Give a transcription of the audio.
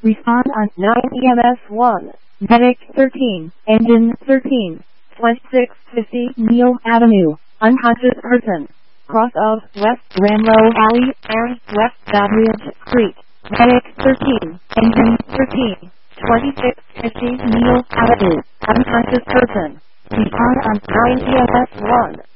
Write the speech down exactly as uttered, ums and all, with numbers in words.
Respond on nine E M S one. Medic thirteen. Engine thirteen. twenty-six fifty Neil Avenue. Unconscious person. Cross of West Ramlow Alley and West Doddridge Street. Medic thirteen. Engine thirteen. twenty-six fifty Neil Avenue. Unconscious person. Respond on nine E M S one.